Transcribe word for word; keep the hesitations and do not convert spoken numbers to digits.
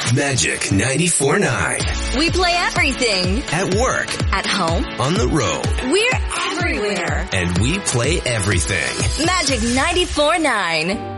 Magic ninety-four point nine. We play everything. At work. At home. On the road. We're everywhere. And we play everything. Magic ninety-four point nine.